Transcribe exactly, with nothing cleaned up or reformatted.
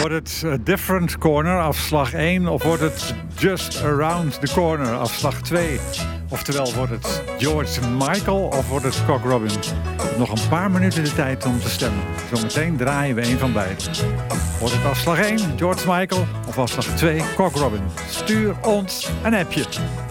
Wordt het a different corner, afslag één, of wordt het just around the corner, afslag twee? Oftewel, wordt het George Michael of wordt het Cock Robin? Nog een paar minuten de tijd om te stemmen. Zometeen draaien we een van beiden. Wordt het afslag één, George Michael, of afslag twee, Cock Robin? Stuur ons een appje.